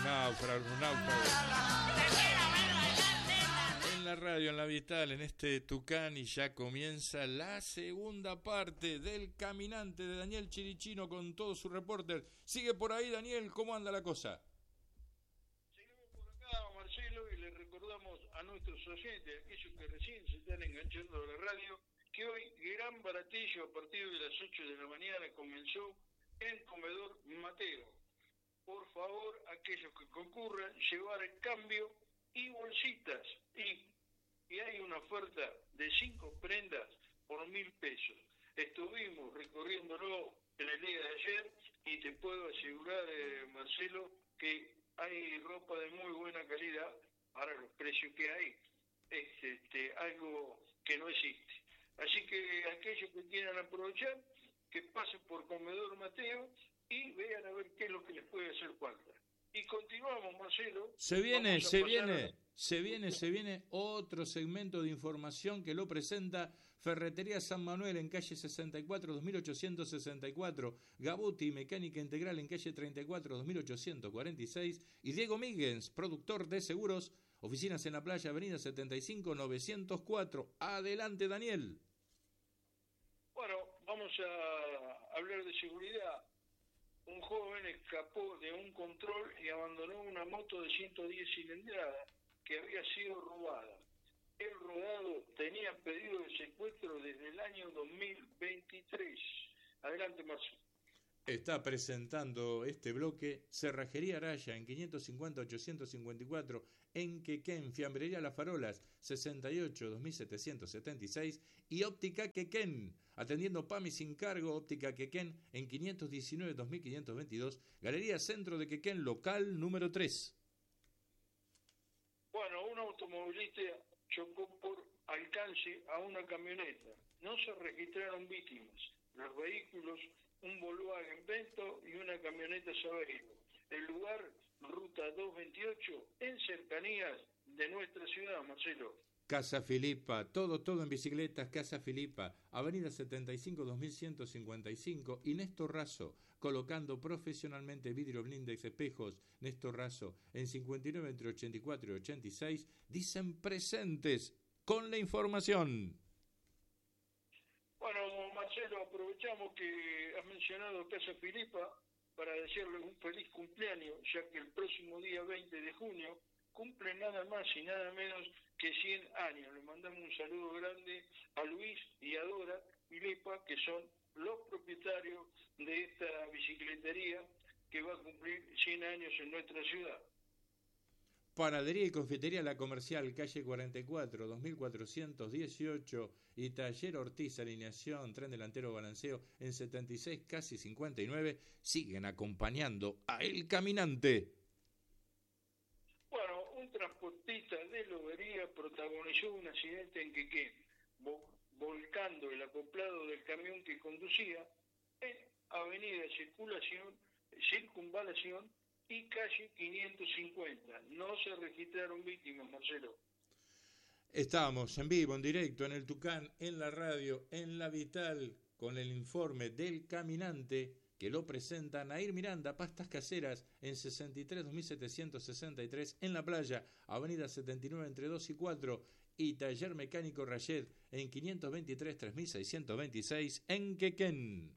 un náufrago. En la radio, en la Vital, en este Tucán, y ya comienza la segunda parte del Caminante de Daniel Chirichino con todo su reporter. Sigue por ahí, Daniel, ¿cómo anda la cosa? Seguimos por acá, Marcelo, y le recordamos a nuestros oyentes, aquellos que recién se están enganchando a la radio, que hoy gran baratillo a partir de las 8 de la mañana comenzó en Comedor Mateo. Por favor, aquellos que concurran, llevar el cambio y bolsitas. Y hay una oferta de 5 prendas por 1.000 pesos. Estuvimos recorriéndolo en el día de ayer y te puedo asegurar, Marcelo, que hay ropa de muy buena calidad para los precios que hay. Es algo que no existe. Así que aquellos que quieran aprovechar, que pasen por Comedor Mateo y vean a ver qué es lo que les puede hacer falta. Y continuamos, Marcelo. Se viene otro segmento de información que lo presenta Ferretería San Manuel en calle 64, 2864, Gabuti, Mecánica Integral en calle 34, 2846, y Diego Míguez, productor de seguros, oficinas en la playa, avenida 75, 904. Adelante, Daniel. Bueno, vamos a hablar de seguridad. Un joven escapó de un control y abandonó una moto de 110 cilindradas que había sido robada. El robado tenía pedido de secuestro desde el año 2023. Adelante, Marcelo. Está presentando este bloque Cerrajería Araya en 550-854, en Quequén, Fiambrería Las Farolas, 68-2776, y Óptica Quequén, atendiendo PAMI sin cargo. Óptica Quequén en 519-2522, Galería Centro de Quequén, local número 3. Bueno, un automovilista chocó por alcance a una camioneta. No se registraron víctimas. Los vehículos, un Volkswagen Vento y una camioneta Saveiro. El lugar, ruta 228, en cercanías de nuestra ciudad, Marcelo. Casa Filipa, todo en bicicletas. Casa Filipa, avenida 75, 2155, y Néstor Razo, colocando profesionalmente vidrio blindex, espejos. Néstor Razo, en 59 entre 84 y 86, dicen presentes con la información. Bueno, Marcelo, aprovechamos que has mencionado Casa Filipa para desearles un feliz cumpleaños, ya que el próximo día 20 de junio cumple nada más y nada menos que 100 años. Le mandamos un saludo grande a Luis y a Dora Filipa, que son los propietarios de esta bicicletería que va a cumplir 100 años en nuestra ciudad. Panadería y confitería La Comercial, calle 44, 2418, y Taller Ortiz, alineación, tren delantero balanceo en 76, casi 59, siguen acompañando a El Caminante. Bueno, un transportista de Lobería protagonizó un accidente en Quequén, volcando el acoplado del camión que conducía en Avenida Circunvalación y calle 550. No se registraron víctimas, Marcelo. Estamos en vivo, en directo, en el Tucán, en la radio, en la Vital, con el informe del Caminante, que lo presenta Nair Miranda, pastas caseras, en 63-2763, en la playa, avenida 79 entre 2 y 4, y Taller Mecánico Rayet, en 523-3626, en Quequén.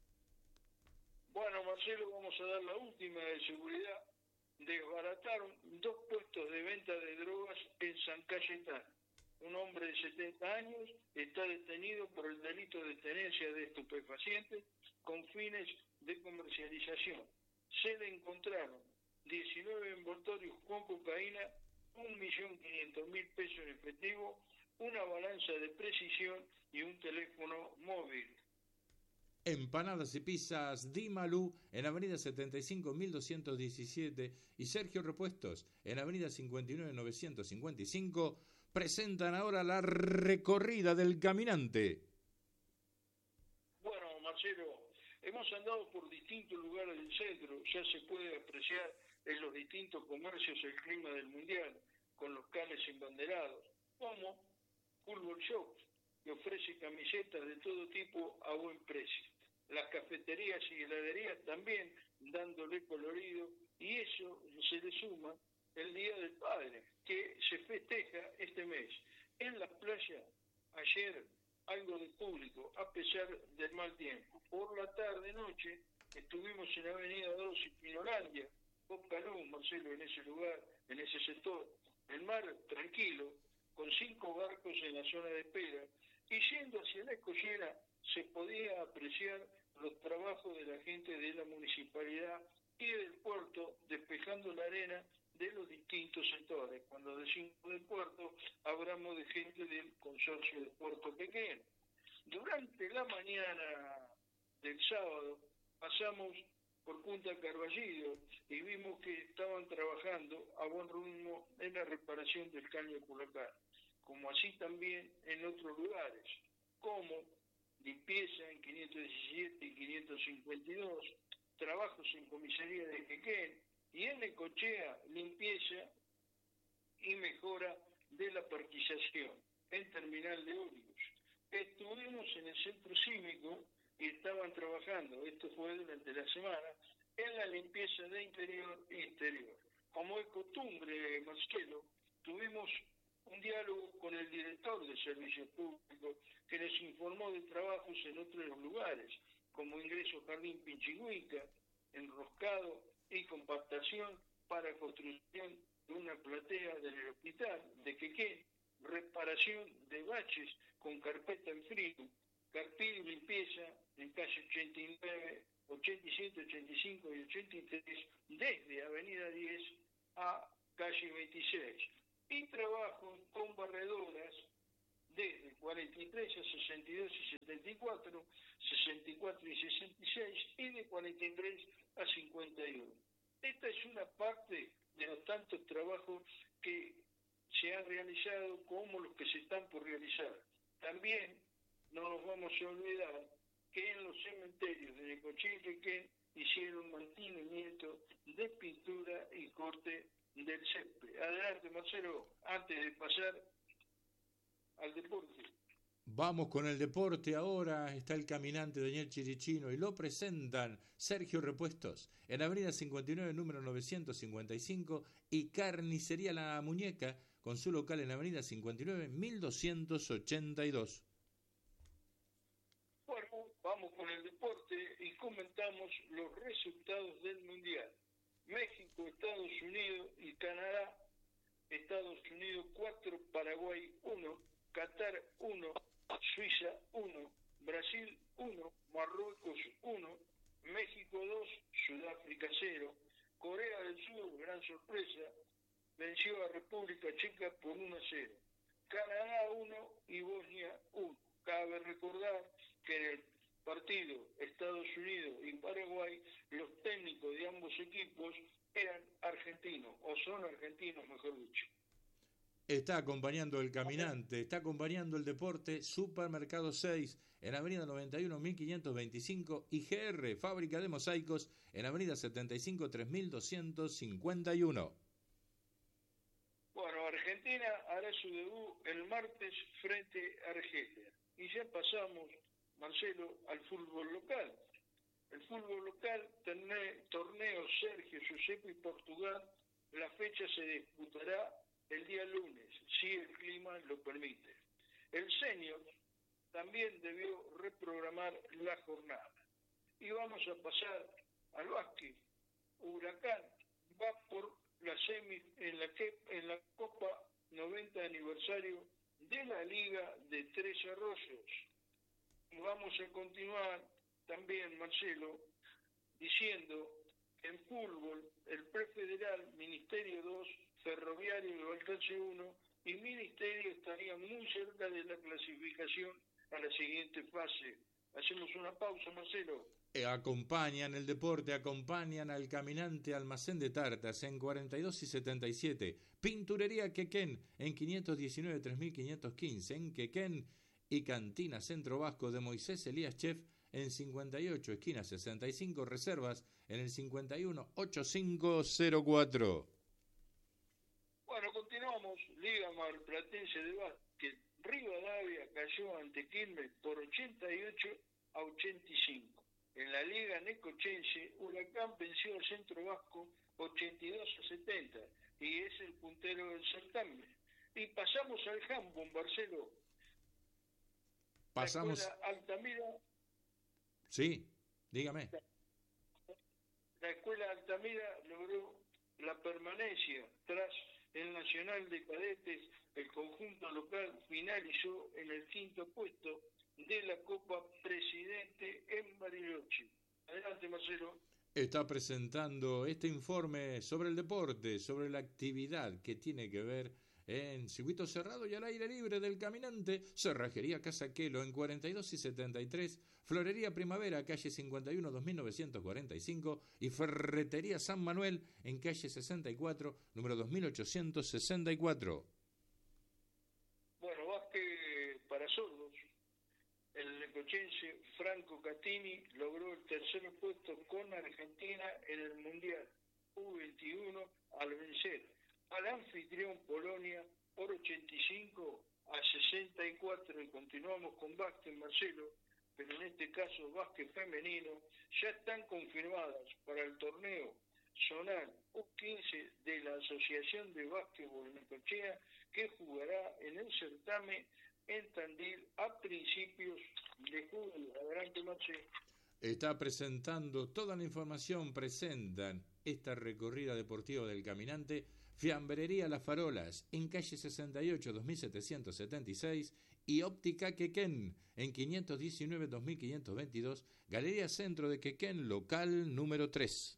Bueno, Marcelo, vamos a dar la última de seguridad. Desbarataron 2 puestos de venta de drogas en San Cayetano. Un hombre de 70 años está detenido por el delito de tenencia de estupefacientes con fines de comercialización. Se le encontraron 19 envoltorios con cocaína, 1.500.000 pesos en efectivo, una balanza de precisión y un teléfono móvil. Empanadas y pizzas Di Malú en avenida 75, 1217, y Sergio Repuestos en avenida 59, 955, presentan ahora la recorrida del Caminante. Bueno, Marcelo, hemos andado por distintos lugares del centro. Ya se puede apreciar en los distintos comercios el clima del Mundial, con los canes embanderados, como Fútbol Shop, que ofrece camisetas de todo tipo a buen precio. Las cafeterías y heladerías también dándole colorido, y eso se le suma el Día del Padre, que se festeja este mes. En las playas, ayer, algo de público, a pesar del mal tiempo. Por la tarde-noche, estuvimos en Avenida 2 y Pinolandia, poca luz, Marcelo, en ese lugar, en ese sector. El mar tranquilo, con 5 barcos en la zona de espera, y yendo hacia la escollera se podía apreciar los trabajos de la gente de la municipalidad y del puerto, despejando la arena de los distintos sectores. Cuando decimos del puerto, hablamos de gente del consorcio de Puerto Pequeño. Durante la mañana del sábado pasamos por Punta Carballido y vimos que estaban trabajando a buen ritmo en la reparación del caño de Pulacán, como así también en otros lugares, como limpieza en 517 y 552, trabajos en comisaría de Quequén, y en Necochea, limpieza y mejora de la parquización en terminal de ómnibus. Estuvimos en el centro cívico y estaban trabajando, esto fue durante la semana, en la limpieza de interior e exterior. Como es costumbre, Marcelo, tuvimos un diálogo con el director de Servicios Públicos, que nos informó de trabajos en otros lugares, como ingreso Jardín Pinchigüica, enroscado y compactación para construcción de una platea del hospital de Quequén, reparación de baches con carpeta en frío, carpil y limpieza en calle 89, 87, 85 y 83, desde Avenida 10 a calle 26, y trabajos con barredoras desde 43 a 62 y 74, 64 y 66, y de 43 a 51. Esta es una parte de los tantos trabajos que se han realizado como los que se están por realizar. También no nos vamos a olvidar que en los cementerios de Necochea y Quequén hicieron mantenimiento de pintura y corte del césped. Adelante, Marcelo, antes de pasar al deporte. Vamos con el deporte ahora. Está el caminante Daniel Chirichino y lo presentan Sergio Repuestos en Avenida 59, número 955, y Carnicería La Muñeca con su local en Avenida 59, 1282. Bueno, vamos con el deporte y comentamos los resultados del Mundial. México, Estados Unidos y Canadá. Estados Unidos 4, Paraguay 1, Qatar 1, Suiza 1, Brasil 1, Marruecos 1, México 2, Sudáfrica 0, Corea del Sur, gran sorpresa, venció a República Checa por 1-0, Canadá 1 y Bosnia 1. Cabe recordar que en el partido Estados Unidos y Paraguay, los técnicos de ambos equipos eran argentinos, o son argentinos, mejor dicho. Está acompañando el caminante, está acompañando el deporte Supermercado 6 en Avenida 91, 1525, y GR, Fábrica de Mosaicos, en Avenida 75, 3251. Bueno, Argentina hará su debut el martes frente a Argelia. Y ya pasamos, Marcelo, al fútbol local. El fútbol local, torneo Sergio, Giuseppe y Portugal, la fecha se disputará el día lunes, si el clima lo permite. El senior también debió reprogramar la jornada. Y vamos a pasar al básquet. Huracán va por la semi en la Copa 90 aniversario de la Liga de Tres Arroyos. Y vamos a continuar también, Marcelo, diciendo que en fútbol el prefederal, Ministerio 2, Ferroviario de Balcarce 1 y Ministerio estarían muy cerca de la clasificación a la siguiente fase. Hacemos una pausa, Marcelo. Acompañan el deporte, acompañan al caminante Almacén de Tartas en 42 y 77, Pinturería Quequén en 519, 3515 en Quequén, y Cantina Centro Vasco de Moisés Elías Chef en 58, esquina 65, reservas en el 51 8504. Bueno, continuamos. Liga Marplatense de Básquet. Rivadavia cayó ante Quilmes por 88 a 85. En la Liga Necochense, Huracán venció al Centro Vasco 82-70 y es el puntero del certamen. Y pasamos al handball, Marcelo. Pasamos. La Escuela Altamira. Sí, dígame. La Escuela Altamira logró la permanencia tras el Nacional de Cadetes. El conjunto local finalizó en el 5º puesto de la Copa Presidente en Bariloche. Adelante, Marcelo. Está presentando este informe sobre el deporte, sobre la actividad que tiene que ver en circuito cerrado y al aire libre del Caminante. Cerrajería Casa Quelo en 42 y 73, Florería Primavera, calle 51 2945 y Ferretería San Manuel en calle 64, número 2864. Bueno, básquet para sordos. El necochense Franco Catini logró el 3er puesto con Argentina en el Mundial U21 al vencer al anfitrión Polonia por 85-64. Y continuamos con básquet, Marcelo, pero en este caso básquet femenino. Ya están confirmadas para el torneo zonal U15 de la Asociación de Básquetbol Necochea, que jugará en el certamen en Tandil a principios de julio. Adelante, Marcelo. Está presentando toda la información, presentan esta recorrida deportiva del Caminante. Fiambrería Las Farolas en calle 68 2776 y Óptica Quequén en 519 2522, Galería Centro de Quequén, local número 3.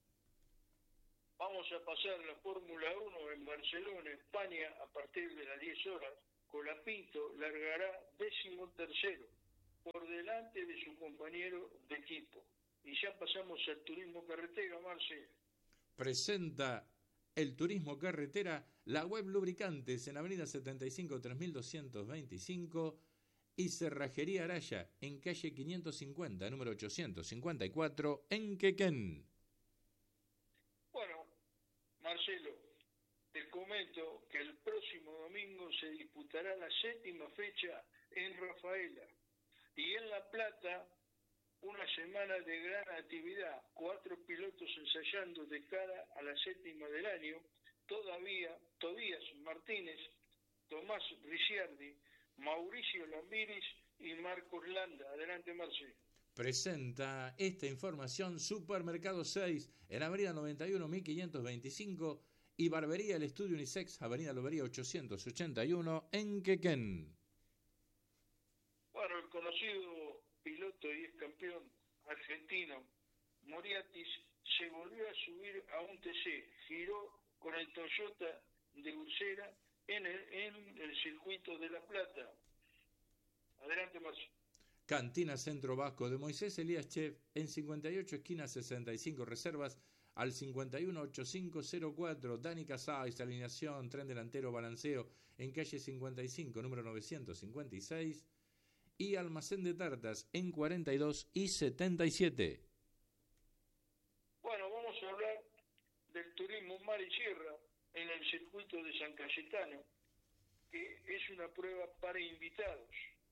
Vamos a pasar la Fórmula 1 en Barcelona, España, a partir de las 10 horas. Colapinto largará 13º, por delante de su compañero de equipo. Y ya pasamos al turismo carretera, Marce. Presenta el turismo carretera la web Lubricantes en avenida 75 3225 y Cerrajería Araya en calle 550, número 854 en Quequén. Bueno, Marcelo, te comento que el próximo domingo se disputará la 7ª fecha en Rafaela y en La Plata una semana de gran actividad, 4 pilotos ensayando de cara a la 7ª del año, Tobías Martínez, Tomás Ricciardi, Mauricio Lambiris y Marcos Landa. Adelante, Marcelo. Presenta esta información Supermercado 6 en avenida 91 1525 y Barbería El Estudio Unisex, avenida Lobería 881 en Quequén. Bueno, el conocido piloto y ex campeón argentino Moriatis se volvió a subir a un TC, giró con el Toyota de Ursera en el circuito de La Plata. Adelante, Marcelo. Cantina Centro Vasco de Moisés Elías Chef en 58 esquina 65 reservas al 518504. Dani Casais, alineación, tren delantero, balanceo en calle 55, número 956. Y Almacén de Tartas en 42 y 77. Bueno, vamos a hablar del turismo mar y sierra en el circuito de San Cayetano, que es una prueba para invitados.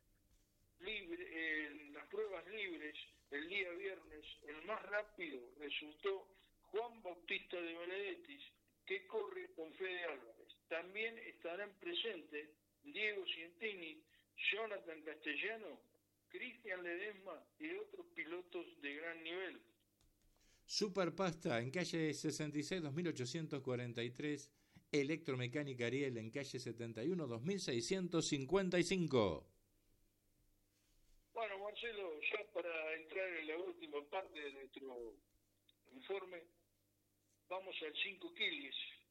Las pruebas libres, el día viernes, el más rápido resultó Juan Bautista de Benedetis, que corre con Fede Álvarez. También estarán presentes Diego Cientini, Jonathan Castellano, Cristian Ledesma y otros pilotos de gran nivel. Superpasta en calle 66 2843, Electromecánica Ariel en calle 71 2655. Bueno, Marcelo, ya para entrar en la última parte de nuestro informe, vamos al 5 Quilles.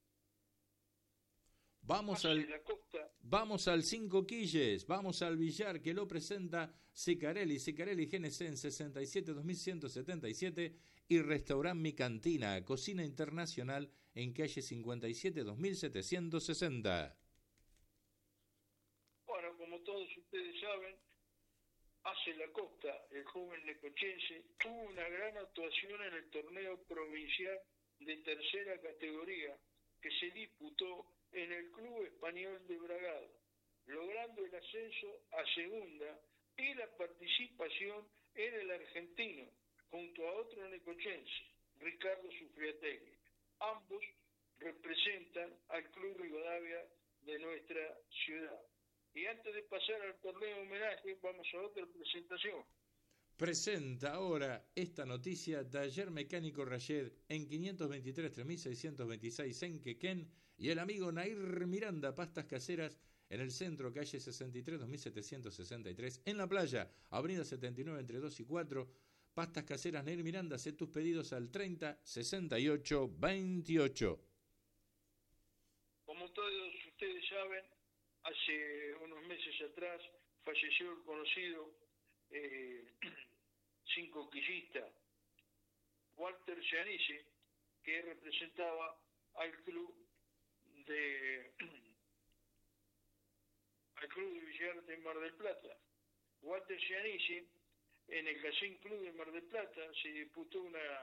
Vamos al 5 Quilles, vamos al billar que lo presenta Sicarelli GNC en 67 2177 y Restaurant Mi Cantina, cocina internacional en calle 57 2760. Bueno, como todos ustedes saben, Hace la Costa, el joven necochense, tuvo una gran actuación en el torneo provincial de tercera categoría que se disputó en el Club Español de Bragado, logrando el ascenso a segunda y la participación en el argentino, junto a otro necochense, Ricardo Sufriategui. Ambos representan al Club Rivadavia de nuestra ciudad. Y antes de pasar al torneo de homenaje, vamos a otra presentación. Presenta ahora esta noticia: Taller Mecánico Rayed en 523-3626 en Quequén, y el amigo Nair Miranda, pastas caseras en el centro, calle 63-2763, en la playa, avenida 79 entre 2 y 4. Pastas caseras Nair Miranda, haz tus pedidos al 30-68-28. Como todos ustedes saben, hace unos meses atrás falleció el conocido cincoquillista Walter Gianisi, que representaba al club de billar de Mar del Plata. Walter Gianisi, en el Casín Club de Mar del Plata, se disputó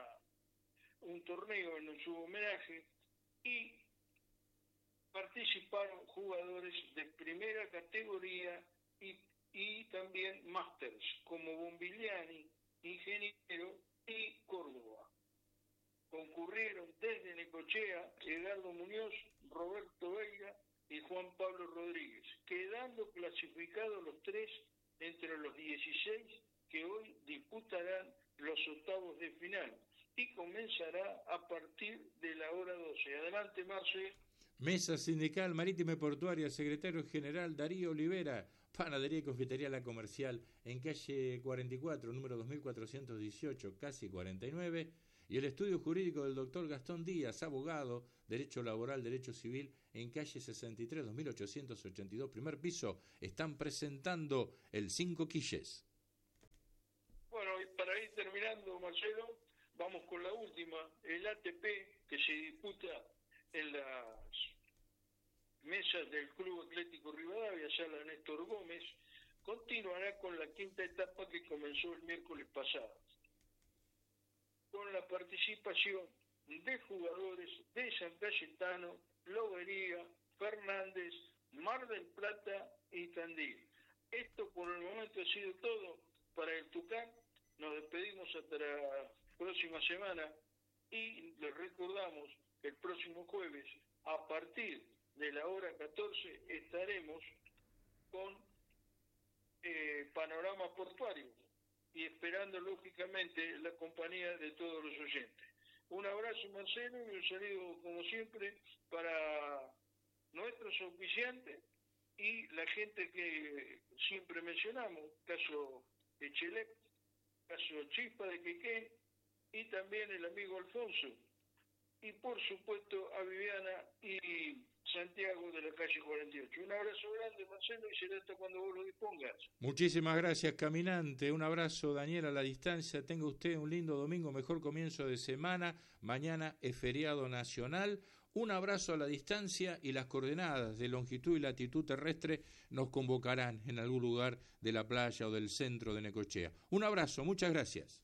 un torneo en su homenaje y participaron jugadores de primera categoría y también másters, como Bombiliani, Ingeniero y Córdoba. Concurrieron desde Necochea Edgardo Muñoz, Roberto Veiga y Juan Pablo Rodríguez, quedando clasificados los tres entre los 16 que hoy disputarán los octavos de final, y comenzará a partir de la hora 12. Adelante, Marce. Mesa Sindical Marítima y Portuaria, secretario general Darío Olivera. Panadería y Confitería La Comercial, en calle 44, número 2418, casi 49. Y el estudio jurídico del doctor Gastón Díaz, abogado, Derecho Laboral, Derecho Civil, en calle 63, 2882, primer piso. Están presentando el Cinco Quilles. Bueno, y para ir terminando, Marcelo, vamos con la última. El ATP, que se disputa en las mesas del Club Atlético Rivadavia, sala Néstor Gómez, continuará con la quinta etapa que comenzó el miércoles pasado, con la participación de jugadores de San Cayetano, Lobería, Fernández, Mar del Plata y Tandil. Esto por el momento ha sido todo para el Tucán. Nos despedimos hasta la próxima semana y les recordamos que el próximo jueves, a partir de la hora 14, estaremos con Panorama Portuario y esperando lógicamente la compañía de todos los oyentes. Un abrazo, Marcelo, y un saludo como siempre para nuestros auspiciantes y la gente que siempre mencionamos, caso Echelec, caso Chispa de Quequén y también el amigo Alfonso, y por supuesto a Viviana y Santiago de la calle 48. Un abrazo grande, Marcelo, y será hasta cuando vos lo dispongas. Muchísimas gracias, caminante. Un abrazo, Daniel, a la distancia. Tenga usted un lindo domingo, mejor comienzo de semana. Mañana es feriado nacional. Un abrazo a la distancia, y las coordenadas de longitud y latitud terrestre nos convocarán en algún lugar de la playa o del centro de Necochea. Un abrazo, muchas gracias.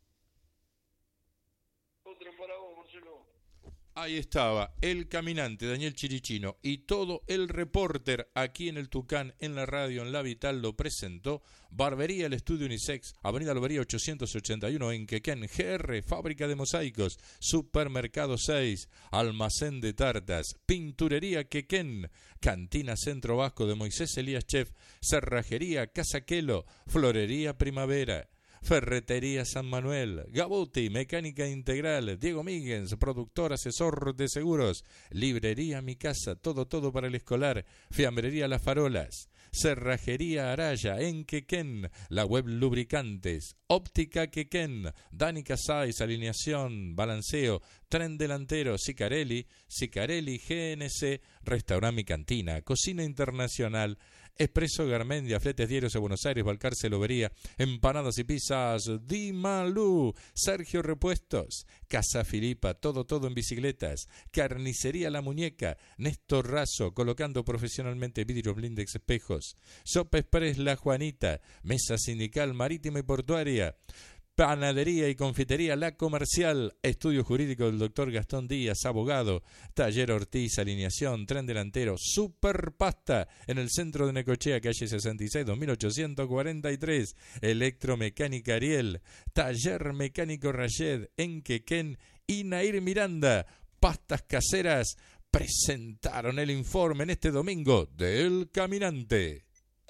Otro para vos, Marcelo. Ahí estaba el caminante Daniel Chirichino, y todo el reporter aquí en el Tucán, en la radio, en La Vital, lo presentó. Barbería El Estudio Unisex, Avenida Lobería 881 en Quequén, GR, Fábrica de Mosaicos, Supermercado 6, Almacén de Tartas, Pinturería Quequén, Cantina Centro Vasco de Moisés Elías Chef, Cerrajería Casaquelo, Florería Primavera, Ferretería San Manuel, Gabuti, Mecánica Integral, Diego Míguez, productor, asesor de seguros, Librería Mi Casa, todo para el escolar, Fiambrería Las Farolas, Cerrajería Araya en Quequén, la web Lubricantes, Óptica Quequén, Dani Casais, alineación, balanceo, tren delantero, Sicarelli, GNC, Restaurant Mi Cantina, Cocina Internacional, Expreso Garmendia, fletes diarios a Buenos Aires, Balcarce, Lobería, empanadas y pizzas, Di Malú, Sergio Repuestos, Casa Filipa, todo en bicicletas, Carnicería La Muñeca, Néstor Razo, colocando profesionalmente vidrios blindex, espejos, Sopa Express La Juanita, Mesa Sindical Marítima y Portuaria, Panadería y confitería La Comercial, estudio jurídico del doctor Gastón Díaz, abogado, taller Ortiz, alineación, tren delantero, Superpasta, en el centro de Necochea, calle 66, 2843, electromecánica Ariel, taller mecánico Rayed, en Quequén y Nair Miranda, pastas caseras, presentaron el informe en este domingo del Caminante.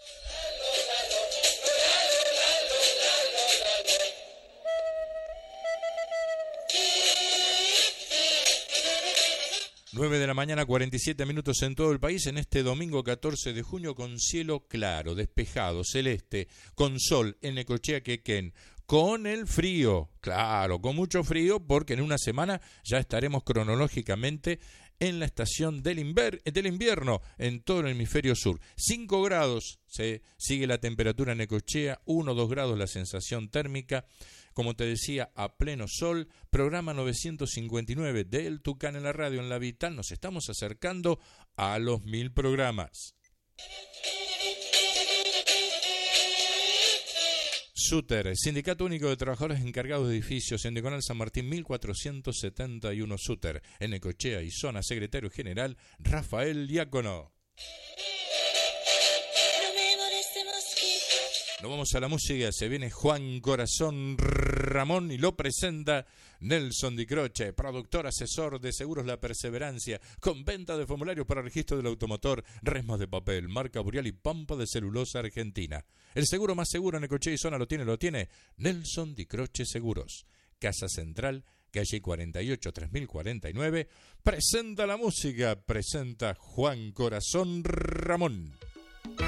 9 de la mañana, 47 minutos en todo el país, en este domingo 14 de junio, con cielo claro, despejado, celeste, con sol en Necochea, Quequén, con el frío, claro, con mucho frío, porque en una semana ya estaremos cronológicamente en la estación del invierno en todo el hemisferio sur. 5 grados se sigue la temperatura en Necochea, 1 o 2 grados la sensación térmica. Como te decía, a pleno sol, programa 959 del Tucán en la radio, en la Vital. Nos estamos acercando a los 1000 programas. SUTER, Sindicato Único de Trabajadores Encargados de Edificios, en Diagonal San Martín 1471 SUTER, en Necochea y zona, secretario general Rafael Diácono. Nos vamos a la música, se viene Juan Corazón Ramón y lo presenta Nelson Di Croce, productor asesor de Seguros La Perseverancia, con venta de formularios para registro del automotor, resmas de papel, marca Burial y pampa de celulosa argentina. El seguro más seguro en Necochea y zona lo tiene Nelson Di Croce Seguros. Casa Central, calle 48, 3049, presenta la música, presenta Juan Corazón Ramón.